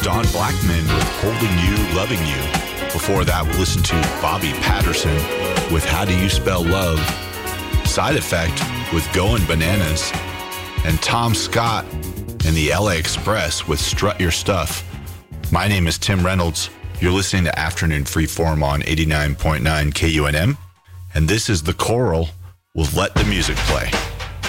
Don Blackman with Holding You, Loving You. Before that, we listened to Bobby Patterson with How Do You Spell Love, Side Effect with Going Bananas, and Tom Scott and the LA Express with Strut Your Stuff. My name is Tim Reynolds. You're listening to Afternoon Freeform on 89.9 KUNM, and this is The Coral with Let the Music Play.